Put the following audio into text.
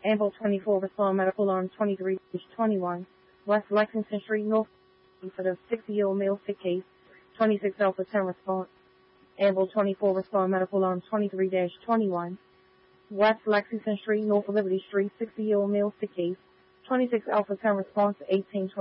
Amble 24, respond medical alarm 23-21, West Lexington Street, North for the 60-year-old male sick case, 26 Alpha 10 response. Amble 24, respond medical alarm 23-21, West Lexington Street, North Liberty Street, 60-year-old male sick case, 26 Alpha 10 response, 1820.